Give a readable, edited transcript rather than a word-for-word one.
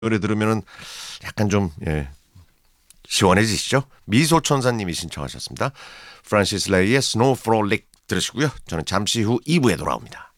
노래 들으면은 약간 좀 시원해지시죠? 미소천사님이 신청하셨습니다. 프란시스 레이의 스노우 프롤릭 들으시고요. 저는 잠시 후 2부에 돌아옵니다.